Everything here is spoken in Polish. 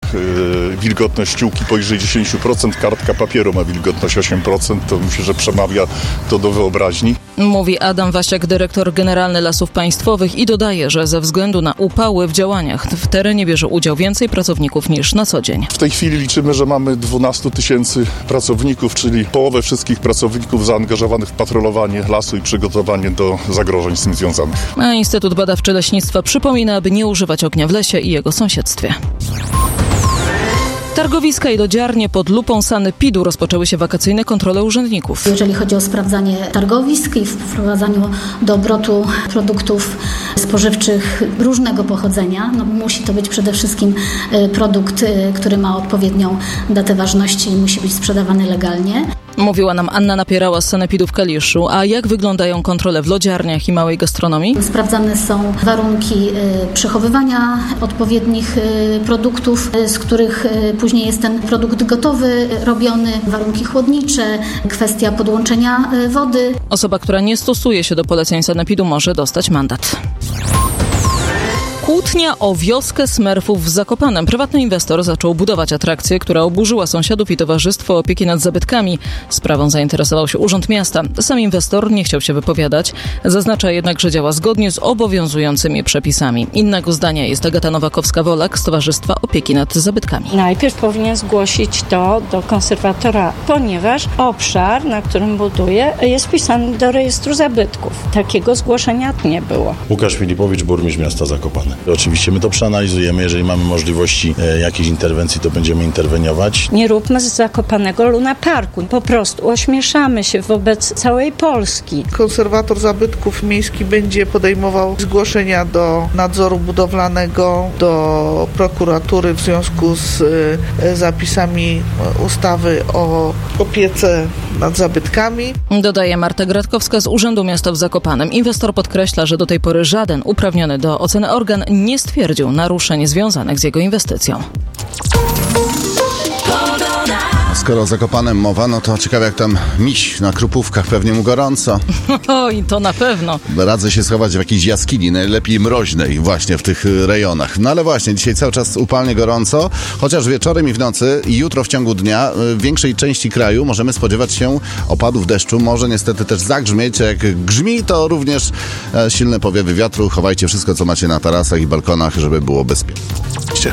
wilgotność ściółki powyżej 10%, kartka papieru ma wilgotność 8%, to myślę, że przemawia to do wyobraźni. Mówi Adam Wasiak, dyrektor generalny Lasów Państwowych i dodaje, że ze względu na upały w działaniach w terenie bierze udział więcej pracowników niż na co dzień. W tej chwili liczymy, że mamy 12 000 pracowników, czyli połowę wszystkich pracowników zaangażowanych w patrolowanie lasu i przygotowanie do zagrożeń z tym związanych. A Instytut Badawczy Leśnictwa przypomina, aby nie używać ognia w lesie i jego sąsiedztwie. Targowiska i lodziarnie pod lupą sanepidu rozpoczęły się wakacyjne kontrole urzędników. Jeżeli chodzi o sprawdzanie targowisk i wprowadzaniu do obrotu produktów spożywczych różnego pochodzenia, musi to być przede wszystkim produkt, który ma odpowiednią datę ważności i musi być sprzedawany legalnie. Mówiła nam Anna Napierała z sanepidu w Kaliszu. A jak wyglądają kontrole w lodziarniach i małej gastronomii? Sprawdzane są warunki przechowywania odpowiednich produktów, z których później jest ten produkt gotowy, robiony, warunki chłodnicze, kwestia podłączenia wody. Osoba, która nie stosuje się do poleceń sanepidu, może dostać mandat. Kłótnia o wioskę Smurfów w Zakopanem. Prywatny inwestor zaczął budować atrakcję, która oburzyła sąsiadów i Towarzystwo Opieki nad Zabytkami. Sprawą zainteresował się Urząd Miasta. Sam inwestor nie chciał się wypowiadać. Zaznacza jednak, że działa zgodnie z obowiązującymi przepisami. Innego zdania jest Agata Nowakowska-Wolak z Towarzystwa Opieki nad Zabytkami. Najpierw powinien zgłosić to do konserwatora, ponieważ obszar, na którym buduje, jest wpisany do rejestru zabytków. Takiego zgłoszenia nie było. Łukasz Filipowicz, burmistrz miasta Zakopane. Oczywiście my to przeanalizujemy, jeżeli mamy możliwości jakiejś interwencji, to będziemy interweniować. Nie róbmy z Zakopanego Luna Parku. Po prostu ośmieszamy się wobec całej Polski. Konserwator zabytków miejski będzie podejmował zgłoszenia do nadzoru budowlanego, do prokuratury w związku z zapisami ustawy o opiece nad zabytkami. Dodaje Marta Gratkowska z Urzędu Miasta w Zakopanem. Inwestor podkreśla, że do tej pory żaden uprawniony do oceny organ nie stwierdził naruszeń związanych z jego inwestycją. Skoro o Zakopanem mowa, no to ciekawe jak tam miś na Krupówkach, pewnie mu gorąco. Oj, to na pewno. Radzę się schować w jakiejś jaskini, najlepiej mroźnej właśnie w tych rejonach. No ale właśnie, dzisiaj cały czas upalnie gorąco, chociaż wieczorem i w nocy i jutro w ciągu dnia w większej części kraju możemy spodziewać się opadów deszczu. Może niestety też zagrzmieć, jak grzmi, to również silne powiewy wiatru. Chowajcie wszystko, co macie na tarasach i balkonach, żeby było bezpiecznie.